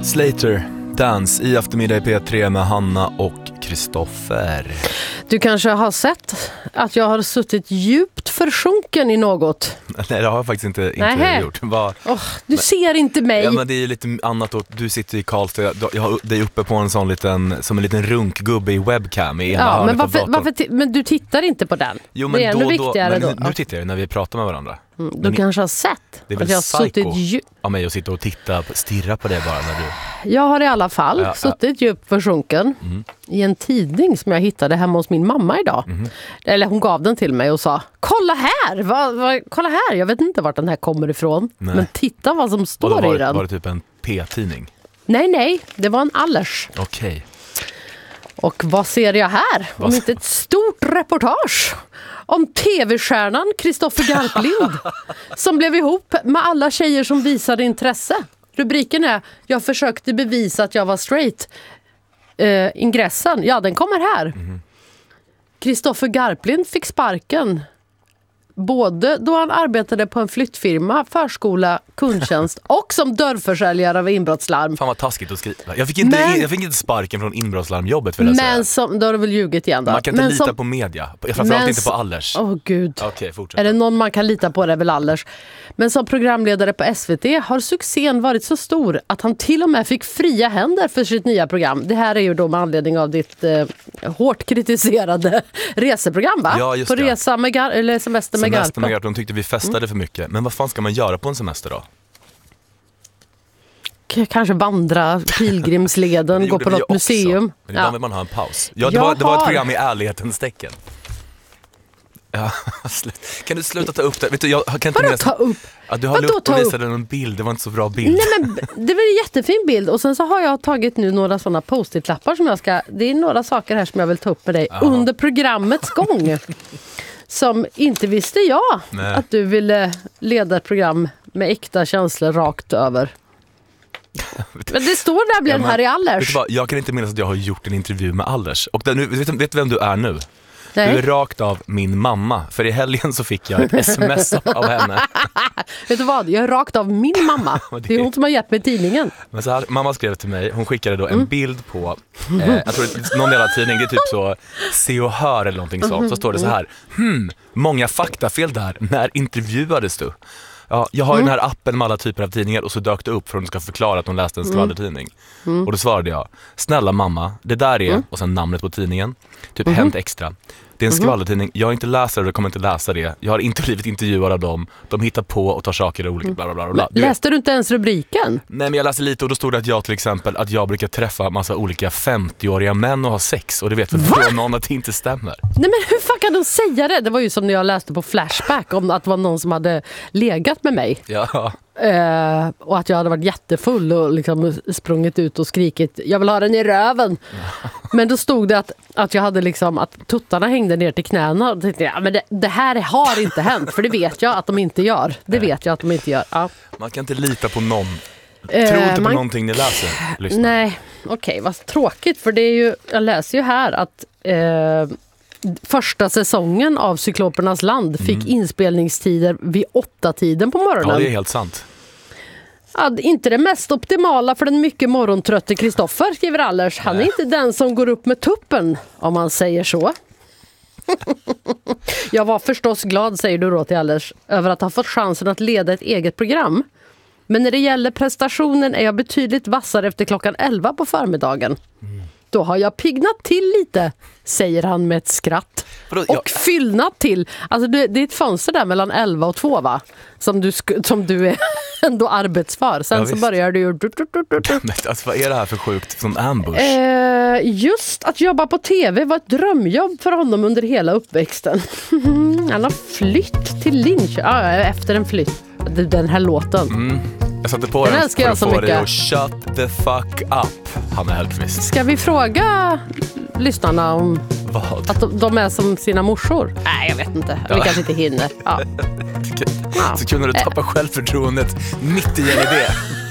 Slater, dans i eftermiddag i P3 med Hanna och Kristoffer. Du kanske har sett att jag har suttit djupt försjunken i något. Nej, det har jag faktiskt inte gjort. Du ser inte mig. Ja, men det är ju lite annat. Och du sitter i Karlstad. Jag har dig uppe på en sån liten, som en liten runkgubbe i webcam i ena hörnet av datorn. Men du tittar inte på den. Jo, men det är ännu viktigare då. Nu tittar jag när vi pratar med varandra. Du kanske har sett det är väl att jag har suttit av mig att sitta och stirra på det bara när du... Jag har i alla fall suttit djupt försjunken i en tidning som jag hittade hemma hos min mamma idag. Eller hon gav den till mig och sa: kolla här, kolla här. Jag vet inte vart den här kommer ifrån. Nej. Men titta vad som står i den. Var det typ en P-tidning? Nej, det var en Allers. Okej. Och vad ser jag här? Om inte ett stort reportage om tv-stjärnan Kristoffer Garplind som blev ihop med alla tjejer som visade intresse. Rubriken är: jag försökte bevisa att jag var straight. Ingressen, den kommer här. Kristoffer Garplind fick sparken både då han arbetade på en flyttfirma, förskola, kundtjänst och som dörrförsäljare av inbrottslarm. Fan vad taskigt att skriva. Jag fick inte sparken från inbrottslarmjobbet för det. Men då har du väl ljugit igen då. Man kan inte lita på media. Framförallt inte på Allers. Gud. Okej, fortsätt. Är det någon man kan lita på, det är väl Allers. Men som programledare på SVT har succén varit så stor att han till och med fick fria händer för sitt nya program. Det här är ju då med anledning av ditt hårt kritiserade reseprogram, va? Ja, just på det. Resa med eller semester med Garp. De tyckte vi festade för mycket. Men vad fan ska man göra på en semester då? Kanske vandra pilgrimsleden, gå på något museum. Men ibland vill man ha en paus. Det var ett program i ärlighetens tecken. Ja, kan du sluta ta upp det? Vet du, jag kan inte Vadå ta upp? Ja, du har visade en bild, det var inte så bra bild. Nej, men det var en jättefin bild. Och sen så har jag tagit nu några sådana post-it-lappar som det är några saker här som jag vill ta upp med dig under programmets gång. Som inte visste jag att du ville leda ett program med äkta känslor rakt över. Men det står nämligen här i Allers. Vet du vad, jag kan inte minnas att jag har gjort en intervju med Allers. Och vet du vem du är nu? Nej. Du är rakt av min mamma. För i helgen så fick jag ett sms av henne. Vet du vad? Jag är rakt av min mamma. Det är hon som har gett mig tidningen. Men så här, mamma skrev till mig. Hon skickade då en bild på jag tror det är någon jävla tidning. Det är typ så Se och hör eller någonting sånt. Så står det så här: många faktafel där. När intervjuades du? Ja, jag har ju den här appen med alla typer av tidningar. Och så dök det upp för att hon ska förklara att hon läste en skvallertidning. Och då svarade jag: snälla mamma, det där är och sen namnet på tidningen. Typ Hänt Extra. Det är en skvallertidning. Jag är inte läsare och kommer inte läsa det. Jag har inte blivit intervjuad av dem. De hittar på och tar saker olika bla bla bla. Läste du inte ens rubriken? Nej, men jag läste lite och då stod det att jag till exempel att jag brukar träffa massa olika 50-åriga män och ha sex. Och det vet väl någon att det inte stämmer. Nej, men hur fan kan de säga det? Det var ju som när jag läste på Flashback om att det var någon som hade legat med mig. Ja. Och att jag hade varit jättefull och liksom sprungit ut och skrikit: jag vill ha den i röven. Men då stod det att jag hade liksom, att tuttarna hängde ner till knäna. Och tänkte jag, men det här har inte hänt. För det vet jag att de inte gör. Ja. Man kan inte lita på någon. Tro inte på någonting ni läser. Lyssna. Nej, okej, vad tråkigt. För det är ju, jag läser ju här att första säsongen av Cyklopernas land fick inspelningstider vid 8-tiden på morgonen. Ja, det är helt sant. Ja, inte det mest optimala för den mycket morgontrötte Kristoffer, skriver Allers. Han är inte den som går upp med tuppen, om man säger så. Jag var förstås glad, säger du då till Allers, över att ha fått chansen att leda ett eget program. Men när det gäller prestationen är jag betydligt vassare efter klockan 11 på förmiddagen. Då har jag piggnat till lite, säger han med ett skratt. Och fyllnat till. Alltså det är ett fönster där mellan 11 och 2, va? Som du är ändå arbetsför. Sen så börjar du ju... Alltså, vad är det här för sjukt som ambush? Just att jobba på tv var ett drömjobb för honom under hela uppväxten. Han har flytt till Linköping. Efter en flytt. Den här låten. Jag satte på den älskar jag så mycket. Och shut the fuck up, Hanna Hellqvist. Ska vi fråga lyssnarna om att de är som sina morsor? Nej, jag vet inte. Vi kanske inte hinner. Så kunde du tappa självförtroendet mitt i en idé.